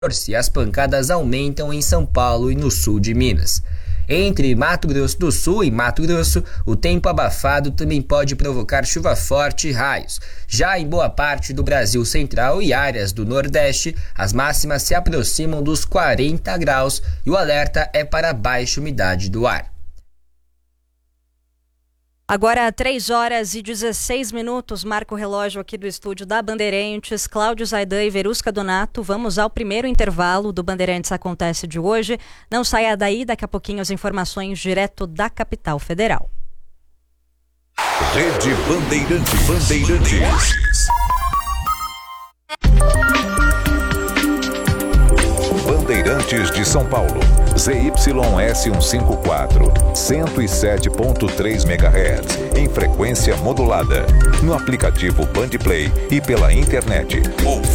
e as pancadas aumentam em São Paulo e no sul de Minas. Entre Mato Grosso do Sul e Mato Grosso, o tempo abafado também pode provocar chuva forte e raios. Já em boa parte do Brasil Central e áreas do Nordeste, as máximas se aproximam dos 40 graus e o alerta é para baixa umidade do ar. Agora 3h16, marca o relógio aqui do estúdio da Bandeirantes. Cláudio Zaidan e Verusca Donato, vamos ao primeiro intervalo do Bandeirantes Acontece de hoje. Não saia daí, daqui a pouquinho as informações direto da capital federal. Rede Bandeirantes. Bandeirantes de São Paulo, ZYS154, 107.3 MHz, em frequência modulada, no aplicativo Bandplay e pela internet.